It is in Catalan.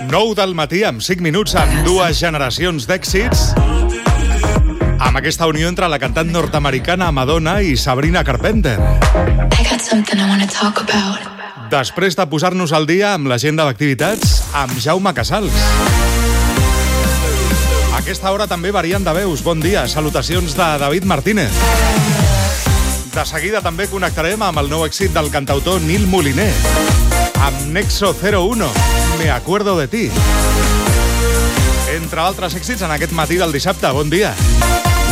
9 del matí, amb 5 minuts, amb dues generacions d'èxits, amb aquesta unió entre la cantant nord-americana Madonna i Sabrina Carpenter. Després de posar-nos al dia amb l'agenda d'activitats amb Jaume Casals. A aquesta hora també variant de veus. Bon dia, salutacions de David Martínez. De seguida també connectarem amb el nou èxit del cantautor Nil Moliner, amb Nexo 01, Me acuerdo de ti. Entre altres èxits en aquest matí del dissabte. Bon dia.